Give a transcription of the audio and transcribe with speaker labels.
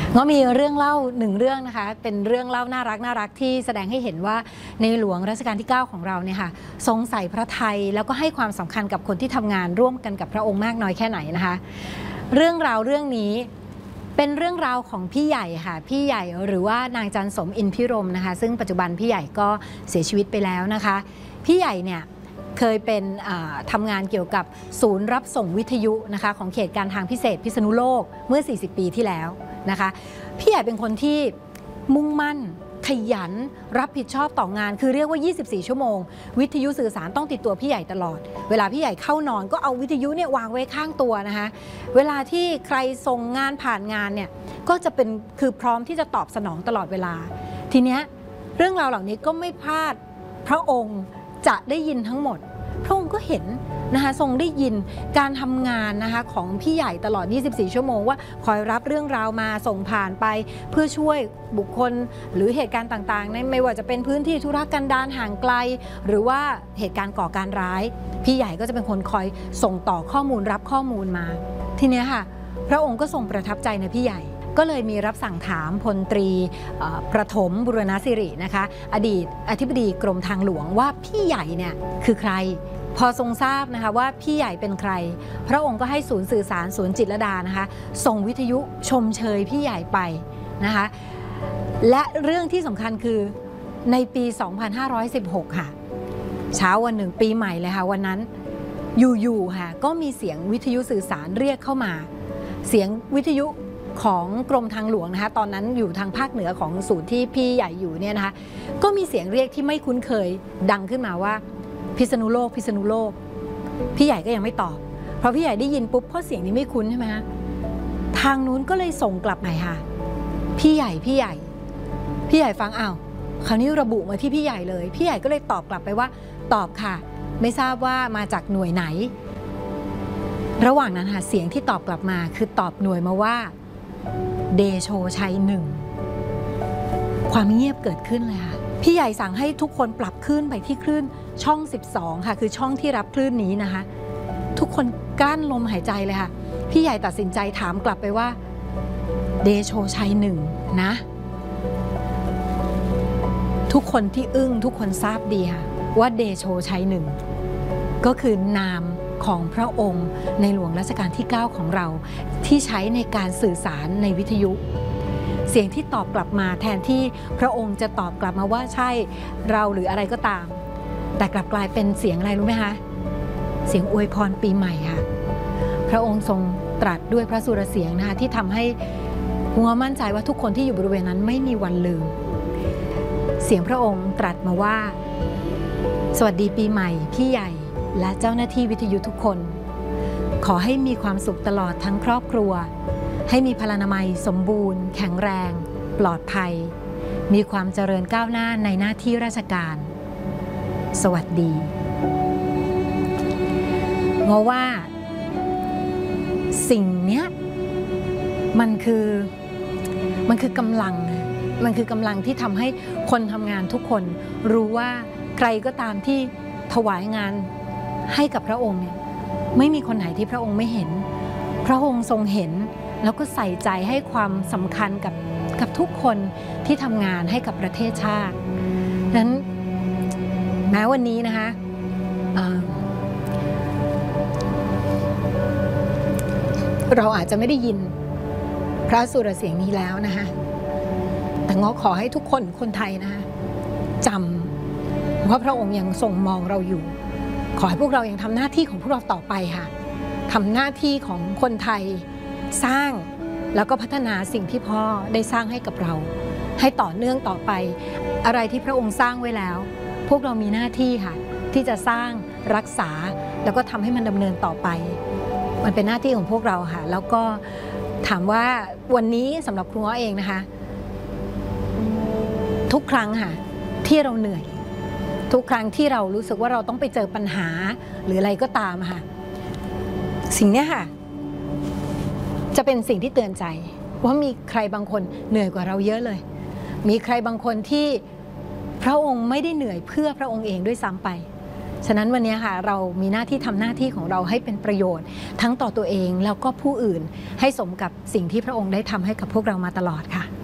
Speaker 1: ก็มีเรื่องเล่าหนึ่งเรื่องนะคะเป็นเรื่องเล่าน่ารักที่แสดงให้เห็นว่าในหลวงรัชกาลที่9ของเราเนี่ยค่ะทรงใส่พระทัยแล้วก็ให้ความสำคัญกับคนที่ทำงานร่วมกันกับพระองค์มากน้อยแค่ไหนนะคะเรื่องราวเรื่องนี้เป็นเรื่องราวของพี่ใหญ่ค่ะพี่ใหญ่หรือว่านางจันสมอินพิรมนะคะซึ่งปัจจุบันพี่ใหญ่ก็เสียชีวิตไปแล้วนะคะพี่ใหญ่เนี่ยเคยเป็นทำงานเกี่ยวกับศูนย์รับส่งวิทยุนะคะของเขตการทางพิเศษพิษณุโลกเมื่อ40 ปีที่แล้วนะคะพี่ใหญ่เป็นคนที่มุ่งมั่นขยันรับผิดชอบต่องานคือเรียกว่า24 ชั่วโมงวิทยุสื่อสารต้องติดตัวพี่ใหญ่ตลอดเวลาพี่ใหญ่เข้านอนก็เอาวิทยุเนี่ยวางไว้ข้างตัวนะคะเวลาที่ใครส่งงานผ่านงานเนี่ยก็จะเป็นคือพร้อมที่จะตอบสนองตลอดเวลาทีเนี้ยเรื่องราวเหล่านี้ก็ไม่พลาดพระองค์จะได้ยินทั้งหมดพระองค์ก็เห็นนะคะทรงได้ยินการทำงานนะคะของพี่ใหญ่ตลอด24 ชั่วโมงว่าคอยรับเรื่องราวมาส่งผ่านไปเพื่อช่วยบุคคลหรือเหตุการณ์ต่างๆไม่ว่าจะเป็นพื้นที่ธุรกันดารห่างไกลหรือว่าเหตุการณ์ก่อการร้ายพี่ใหญ่ก็จะเป็นคนคอยส่งต่อข้อมูลรับข้อมูลมาทีนี้ค่ะพระองค์ก็ทรงประทับใจในพี่ใหญ่ก็เลยมีรับสั่งถามพลตรีประถมบุรณสิรินะคะอดีตอธิบดีกรมทางหลวงว่าพี่ใหญ่เนี่ยคือใครพอทรงทราบนะคะว่าพี่ใหญ่เป็นใครพระองค์ก็ให้ศูนย์สื่อสารศูนย์จิตรลดานะคะส่งวิทยุชมเชยพี่ใหญ่ไปนะคะและเรื่องที่สำคัญคือในปี 2516 ค่ะเช้าวันหนึ่งปีใหม่เลยค่ะวันนั้นอยู่ๆค่ะก็มีเสียงวิทยุสื่อสารเรียกเข้ามาเสียงวิทยุของกรมทางหลวงนะคะตอนนั้นอยู่ทางภาคเหนือของศูนย์ที่พี่ใหญ่อยู่เนี่ยนะคะก็มีเสียงเรียกที่ไม่คุ้นเคยดังขึ้นมาว่าพิษณุโลกพิษณุโลกพี่ใหญ่ก็ยังไม่ตอบเพราะพี่ใหญ่ได้ยินปุ๊บเพราะเสียงนี้ไม่คุ้นใช่ไหมคะทางนู้นก็เลยส่งกลับมาค่ะพี่ใหญ่ฟังอ้าวคราวนี้ระบุมาที่พี่ใหญ่เลยพี่ใหญ่ก็เลยตอบกลับไปว่าตอบค่ะไม่ทราบว่ามาจากหน่วยไหนระหว่างนั้นค่ะเสียงที่ตอบกลับมาคือตอบหน่วยมาว่าเดโชชัย 1ความเงียบเกิดขึ้นเลยค่ะพี่ใหญ่สั่งให้ทุกคนปรับคลื่นไปที่คลื่นช่อง12ค่ะคือช่องที่รับคลื่นนี้นะคะทุกคนกลั้นลมหายใจเลยค่ะพี่ใหญ่ตัดสินใจถามกลับไปว่าเดโชชัย 1นะทุกคนที่อึ้งทุกคนทราบดีค่ะว่าเดโชชัย 1ก็คือนามของพระองค์ในหลวงรัชกาลที่9ของเราที่ใช้ในการสื่อสารในวิทยุเสียงที่ตอบกลับมาแทนที่พระองค์จะตอบกลับมาว่าใช่เราหรืออะไรก็ตามแต่กลับกลายเป็นเสียงอะไรรู้ไหมคะเสียงอวยพรปีใหม่ค่ะพระองค์ทรงตรัสด้วยพระสุรเสียงนะคะที่ทำให้หัวมั่นใจว่าทุกคนที่อยู่บริเวณนั้นไม่มีวันลืมเสียงพระองค์ตรัสมาว่าสวัสดีปีใหม่พี่ใหญ่และเจ้าหน้าที่วิทยุทุกคนขอให้มีความสุขตลอดทั้งครอบครัวให้มีพลานามัยสมบูรณ์แข็งแรงปลอดภัยมีความเจริญก้าวหน้าในหน้าที่ราชการสวัสดีเพราะว่าสิ่งเนี้ยมันคือกำลังมันคือกำลังที่ทำให้คนทำงานทุกคนรู้ว่าใครก็ตามที่ถวายงานให้กับพระองค์เนี่ยไม่มีคนไหนที่พระองค์ไม่เห็นพระองค์ทรงเห็นแล้วก็ใส่ใจให้ความสำคัญกับทุกคนที่ทำงานให้กับประเทศชาตินั้นแม้วันนี้นะคะเราอาจจะไม่ได้ยินพระสุรเสียงนี้แล้วนะคะแต่ง้อขอให้ทุกคนไทยนะคะจำว่าพระองค์ยังทรงมองเราอยู่ขอให้พวกเรายังทำหน้าที่ของพวกเราต่อไปค่ะทำหน้าที่ของคนไทยสร้างแล้วก็พัฒนาสิ่งที่พ่อได้สร้างให้กับเราให้ต่อเนื่องต่อไปอะไรที่พระองค์สร้างไว้แล้วพวกเรามีหน้าที่ค่ะที่จะสร้างรักษาแล้วก็ทำให้มันดำเนินต่อไปมันเป็นหน้าที่ของพวกเราค่ะแล้วก็ถามว่าวันนี้สำหรับครูง้อเองนะคะทุกครั้งค่ะที่เราเหนื่อยทุกครั้งที่เรารู้สึกว่าเราต้องไปเจอปัญหาหรืออะไรก็ตามค่ะสิ่งนี้ค่ะจะเป็นสิ่งที่เตือนใจว่ามีใครบางคนเหนื่อยกว่าเราเยอะเลยมีใครบางคนที่พระองค์ไม่ได้เหนื่อยเพื่อพระองค์เองด้วยซ้ำไปฉะนั้นวันนี้ค่ะเรามีหน้าที่ทำหน้าที่ของเราให้เป็นประโยชน์ทั้งต่อตัวเองแล้วก็ผู้อื่นให้สมกับสิ่งที่พระองค์ได้ทำให้กับพวกเรามาตลอดค่ะ